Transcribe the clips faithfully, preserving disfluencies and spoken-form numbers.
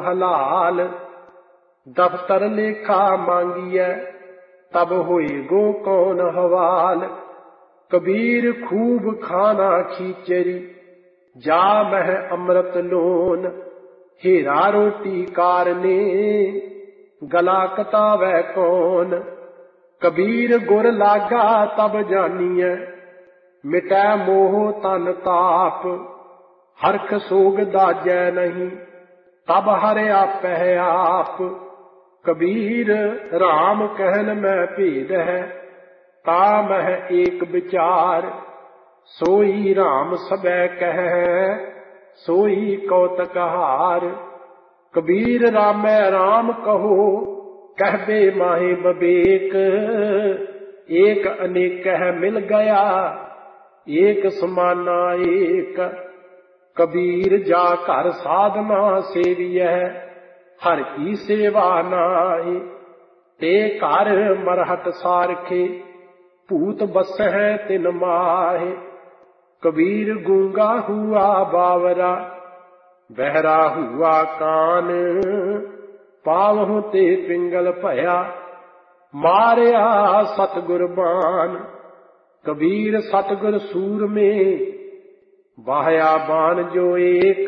हलाल। दफ्तर लेखा मांगिए तब होए गो कौन हवाल। कबीर खूब खाना खीचरी जा मह अमृत लोन। हीरा रोटी कारने गला कतावै कौन। कबीर गुर लागा तब जानिए मिटै मोह तन ताप। हरख सोग दाजै नहीं तब हर आपै आप। कबीर राम कहन में भेद है ता मह एक विचार। सोई राम सबै कह सोई कौतकहार। कबीर रामै राम कहो कहबे माहे बबेक। एक अनेक मिल गया एक समाना एक। कबीर जा घर साधना सेविय हर की सेवा नाहि। ते घर मरहत सारखे भूत बसै तिन माहे। कबीर गूंगा हुआ बावरा बहरा हुआ कान। पावहु ते पिंगल भया मारिया सतगुर बान। कबीर सतगुर सूर में बाहया बान जो एक।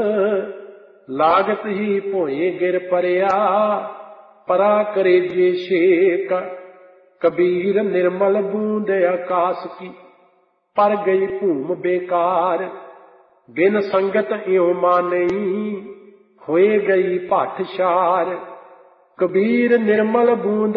लागत ही भोए गिर परिया परा करे जे शेक। कबीर निर्मल बूंद आकाश की पर गई भूम बेकार। बिन संगत इਉਂ मानई होए गई पाठशार। कबीर निर्मल बूंद